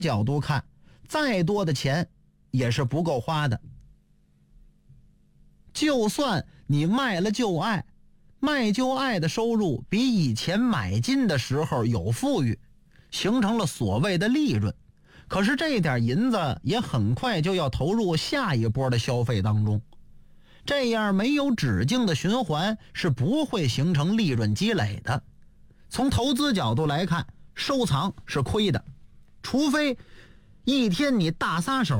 角度看，再多的钱也是不够花的。就算你卖了旧爱，卖旧爱的收入比以前买进的时候有富裕，形成了所谓的利润，可是这点银子也很快就要投入下一波的消费当中，这样没有止境的循环是不会形成利润积累的。从投资角度来看，收藏是亏的，除非一天你大撒手